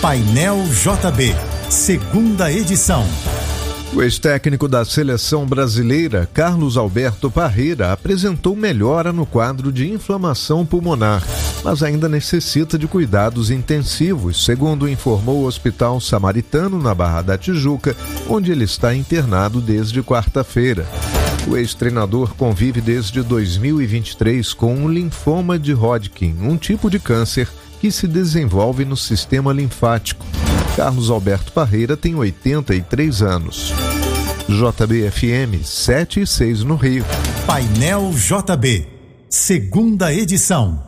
Painel JB, segunda edição. O ex-técnico da seleção brasileira, Carlos Alberto Parreira, apresentou melhora no quadro de inflamação pulmonar, mas ainda necessita de cuidados intensivos, segundo informou o Hospital Samaritano, na Barra da Tijuca, onde ele está internado desde quarta-feira. O ex-treinador convive desde 2023 com o linfoma de Hodgkin, um tipo de câncer que se desenvolve no sistema linfático. Carlos Alberto Parreira tem 83 anos. JB-FM 7 e 6 no Rio. Painel JB, segunda edição.